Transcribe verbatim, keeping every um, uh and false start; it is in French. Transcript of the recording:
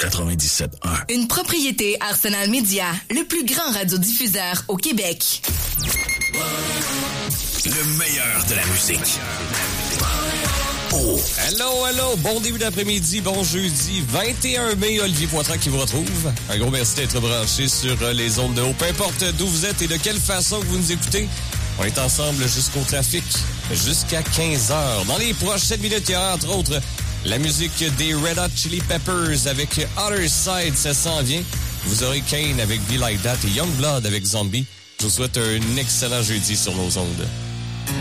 quatre-vingt-dix-sept un. Une propriété Arsenal Media, le plus grand radiodiffuseur au Québec. Le meilleur de la musique. Oh. Hello, hello, bon début d'après-midi, bon jeudi, vingt et un mai, Olivier Poitras qui vous retrouve. Un gros merci d'être branché sur les ondes de haut. Peu importe d'où vous êtes et de quelle façon que vous nous écoutez, on est ensemble jusqu'au trafic, jusqu'à quinze heures. Dans les prochaines minutes, il y aura entre autres la musique des Red Hot Chili Peppers avec Other Side, ça s'en vient. Vous aurez Kane avec Be Like That et Youngblood avec Zombie. Je vous souhaite un excellent jeudi sur nos ondes.